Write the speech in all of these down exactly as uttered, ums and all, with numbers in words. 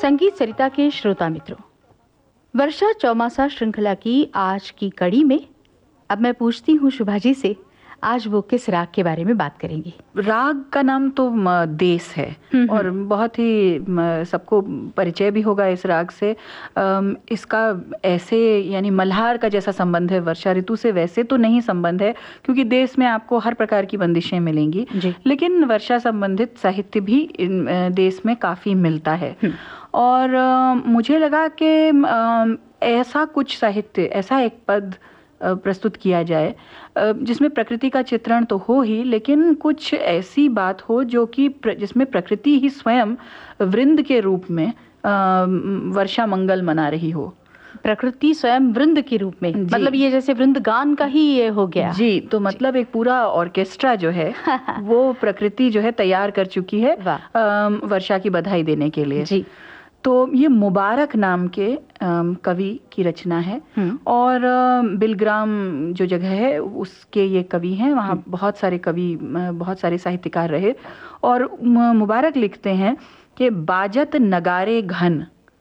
संगीत सरिता के श्रोता मित्रों, वर्षा चौमासा श्रृंखला की आज की कड़ी में अब मैं पूछती हूँ शुभा जी से, आज वो किस राग के बारे में बात करेंगी? राग का नाम तो म, देस है और बहुत ही म, सबको परिचय भी होगा इस राग से। अम, इसका ऐसे यानी मल्हार का जैसा संबंध है वर्षा ऋतु से, वैसे तो नहीं संबंध है क्योंकि देश में आपको हर प्रकार की बंदिशें मिलेंगी, लेकिन वर्षा संबंधित साहित्य भी इन, अ, देश में काफ़ी मिलता है। और अ, मुझे लगा कि अ, ऐसा कुछ साहित्य, ऐसा एक पद प्रस्तुत किया जाए जिसमें प्रकृति का चित्रण तो हो ही, लेकिन कुछ ऐसी बात हो जो कि जिसमें प्रकृति ही स्वयं वृंद के रूप में वर्षा मंगल मना रही हो। प्रकृति स्वयं वृंद के रूप में, मतलब ये जैसे वृंदगान का ही ये हो गया जी। तो मतलब जी। एक पूरा ऑर्केस्ट्रा जो है वो प्रकृति जो है तैयार कर चुकी है वर्षा की बधाई देने के लिए जी। तो ये मुबारक नाम के कवि की रचना है और बिलग्राम जो जगह है उसके ये कवि हैं। वहाँ बहुत सारे कवि, बहुत सारे साहित्यकार रहे और मुबारक लिखते हैं कि बाजत नगारे घन,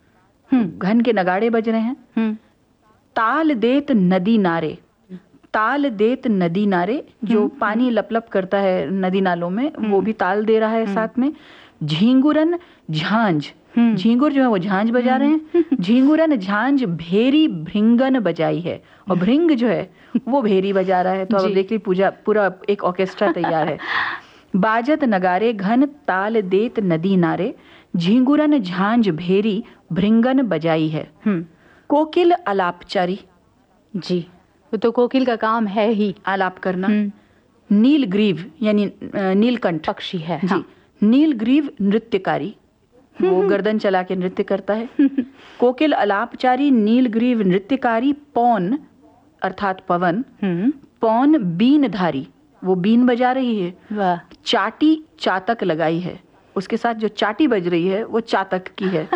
घन के नगाड़े बज रहे हैं, ताल देत नदी नारे, ताल देत नदी नारे, जो पानी लपलप करता है नदी नालों में वो भी ताल दे रहा है साथ में। झींगुरन झांझ, झींगुर जो है वो झांझ बजा रहे हैं, झींगुरन झांझ भेरी भृंगन बजाई है, और भृंग जो है वो भेरी बजा रहा है। तो अब देखिए पूजा पूरा एक ऑर्केस्ट्रा तैयार है। बाजत नगारे घन ताल देत नदी नारे, झींगुरन झांझ भेरी भृंगन बजाई है। कोकिल अलापचारी जी, वो तो कोकिल का काम है ही आलाप करना। नीलग्रीव यानी नीलकंठ पक्षी है जी। नीलग्रीव नृत्यकारी, वो गर्दन चला के नृत्य करता है। कोकिल अलापचारी, नीलग्रीव नृत्यकारी, पौन अर्थात पवन, पौन बीनधारी, वो बीन बजा रही है। चाटी चातक लगाई है, उसके साथ जो चाटी बज रही है वो चातक की है।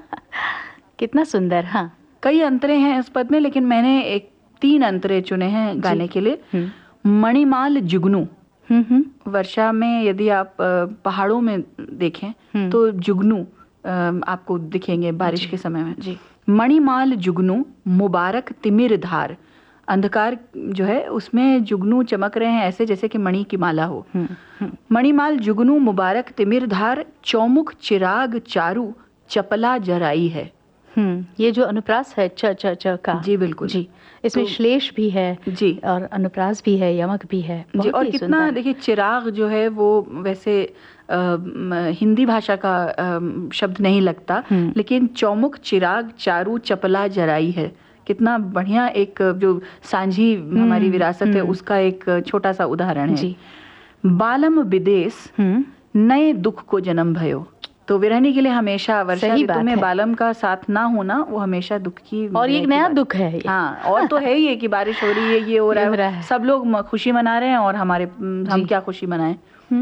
कितना सुंदर। हाँ, कई अंतरे हैं इस पद में, लेकिन मैंने एक तीन अंतरे चुने हैं गाने के लिए। मणिमाल जुगनू, वर्षा में यदि आप पहाड़ों में देखें तो जुगनू आपको दिखेंगे बारिश के समय में जी। मणिमाल जुगनू मुबारक तिमिर धार, अंधकार जो है उसमें जुगनू चमक रहे हैं ऐसे जैसे कि मणि की माला हो। मणिमाल जुगनू मुबारक तिमिर धार, चौमुख चिराग चारू चपला जराई है। हम्म, ये जो अनुप्रास है च च च का जी बिल्कुल जी, इसमें तो, श्लेष भी है जी और अनुप्रास भी है, यमक भी है जी। और कितना देखिए, चिराग जो है वो वैसे आ, हिंदी भाषा का आ, शब्द नहीं लगता, लेकिन चौमुख चिराग चारू चपला जराई है, कितना बढ़िया एक जो सांझी हमारी विरासत है उसका एक छोटा सा उदाहरण है जी। बालम विदेश नए दुख को जन्म भयो, तो विरहनी के लिए हमेशा वर्षा ऋतु में बालम का साथ ना होना वो हमेशा दुख की, और एक नया दुख है। हाँ, और तो है ही कि बारिश हो रही है, ये हो रहा है, सब लोग खुशी मना रहे हैं और हमारे हम क्या खुशी मनाएं।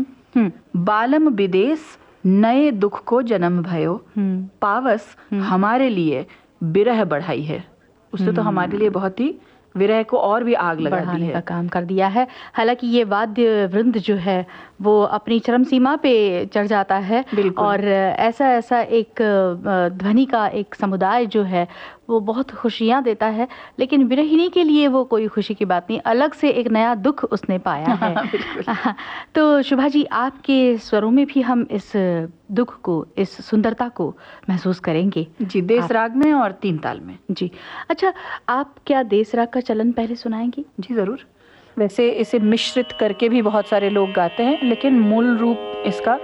बालम विदेश नए दुख को जन्म भयो, पावस हमारे लिए विरह बढ़ाई है, उसने तो हमारे लिए बहुत ही विरह को और भी आग लगा दी है, का काम कर दिया है। हालांकि ये वाद्य वृंद जो है वो अपनी चरम सीमा पे चढ़ जाता है और ऐसा ऐसा एक ध्वनि का एक समुदाय जो है वो बहुत खुशियाँ देता है, लेकिन विरहिणी के लिए वो कोई खुशी की बात नहीं, अलग से एक नया दुख उसने पाया है। तो शुभा जी, आपके स्वरों में भी हम इस दुख को, इस सुंदरता को महसूस करेंगे जी, देश राग में और तीन ताल में जी। अच्छा, आप क्या देश राग का चलन पहले सुनाएंगी? जी ज़रूर। वैसे इसे मिश्रित करके भी बहुत सारे लोग गाते हैं, लेकिन मूल रूप इसका